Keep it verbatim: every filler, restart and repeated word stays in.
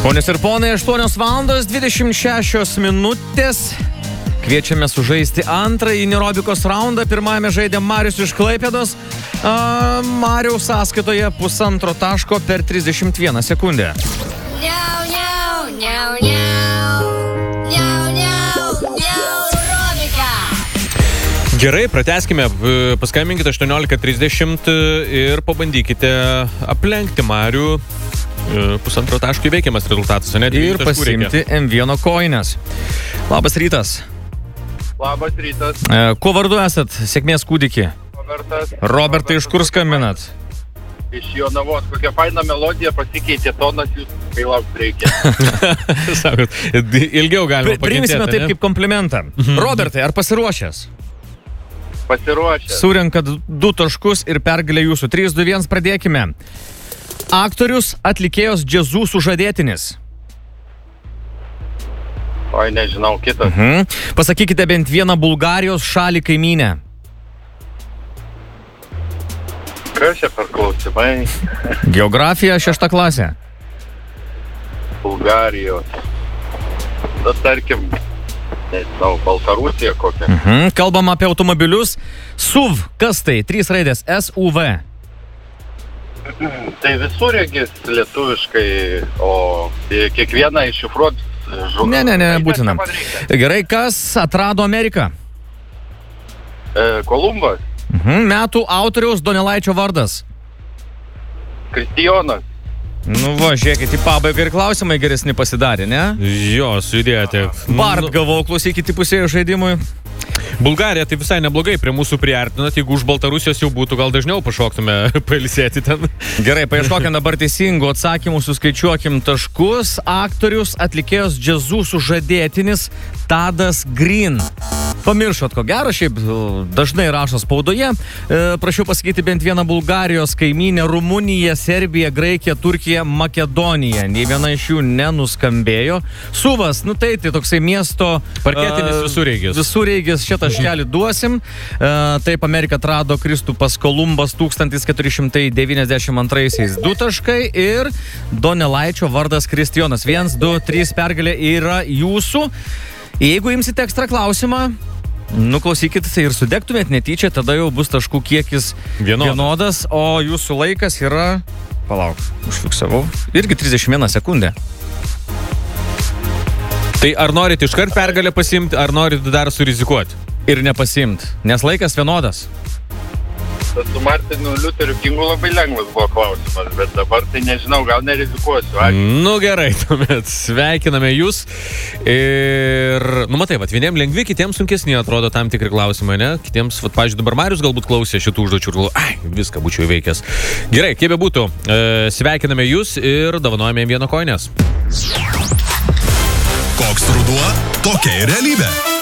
Ponios ir ponai, aštuonios valandos dvidešimt šešios minutės. Kviečiame sužaisti antrąjį nerobikos raundą. Pirmajame žaidė Marius iš Klaipėdos. A, Mariaus sąskaitoje pusantro taško per trisdešimt vieną sekundę. Niau, niau, niau, niau. Niau, niau, niau, Robika. Gerai, pratęskime. Paskambinkite aštuoniolika trisdešimt ir pabandykite aplenkti Marių. Pusantro taško įveikiamas rezultatas, ne? Ir pasiimti M vienas koines. Labas rytas. Labas rytas. E, kuo vardu esat? Sėkmės kūdikį. Robertas. Robertai, iš kur skambinat? Iš Jonavos. Kokia faina melodija, pasikeitė tonas, jūs kai laukt reikia. Sakot, ilgiau galima pakentėti. Priimsime taip kaip komplimentą. Mhm. Robertai, ar pasiruošęs? Pasiruošę. Surenkat du taškus ir pergalė jūsų. trys, du, vienas, pradėkime. Aktorius, atlikėjos džiazų sužadėtinis. Oi, nežinau, kitas. Mhm. Pasakykite bent vieną Bulgarijos šalį kaimynę. Kas čia per klausimai? Geografija, šešta klasė. Bulgarijos. Na, tarkim, nežinau, Baltarusija kokia. Mhm. Kalbam apie automobilius. S U V, kas tai? Trys raidės. S U V. Tai visur regis lietuviškai, o kiekvieną iššifruot žurnalą. Ne, ne, ne, būtina. Gerai, kas atrado Ameriką? E, Kolumbas. Mhm. Metų autoriaus Donelaičio vardas. Kristijonas. Nu va, žiūrėkit, į pabaigą ir klausimai geresni pasidarė, ne? Jo, sudėjote. Bart gavau, klausykit įpusėjų žaidimui. Bulgarija tai visai neblogai prie mūsų priartinat, jeigu už Baltarusijos jau būtų, gal dažniau pašoktume pailsėti ten. Gerai, paieškokim dabar teisingų atsakymų, suskaičiuokim taškus. Aktorius, atlikėjos džiazų sužadėtinis Tadas Green. Pamiršot, ko gero, šiaip dažnai rašo spaudoje. E, prašiau pasakyti bent vieną Bulgarijos kaimynę - Rumunija, Serbija, Graikija, Turkija, Makedonija. Nei viena iš jų nenuskambėjo. Suvas, nu tai, tai toksai miesto... Parketinis visureigis. Visureigis, šitą škelį duosim. E, taip, Ameriką atrado Kristupas Kolumbas tūkstantis keturi šimtai devyniasdešimt antraisiais. Du taškai ir Donelaičio vardas Kristijonas. Vienas, du, trys pergalė yra jūsų. Jeigu imsite ekstra klausimą, nuklausykit ir sudegtumėt netyčia, tada jau bus taškų kiekis Vienodas. vienodas, o jūsų laikas yra, palauk, užfiksavau, irgi trisdešimt viena sekundė. Tai ar norit iškart pergalę pasimti, ar norit dar surizikuoti? Ir nepasimt, nes laikas vienodas. Tas su Martinu Liuteriu Kingu labai lengvas buvo klausimas, bet dabar tai nežinau, gal nerizikuosiu. Ačiū. Nu gerai, tuomet sveikiname jūs. Ir, nu matai, vat, vieniem lengvi, kitiems sunkesni atrodo tam tikri klausimai, ne? Kitiems, vat, pavyzdžiui, dabar Marius galbūt klausė šitų užduočių ir galvo, ai, viską būčiau įveikęs. Gerai, kaip be būtų, e, sveikiname jūs ir dovanojame vieno koinės. Koks ruduo, tokia ir realybė.